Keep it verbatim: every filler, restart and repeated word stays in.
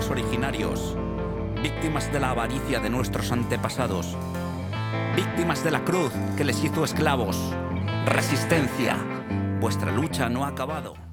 pueblos originarios, víctimas de la avaricia de nuestros antepasados, víctimas de la cruz que les hizo esclavos. Resistencia, vuestra lucha no ha acabado.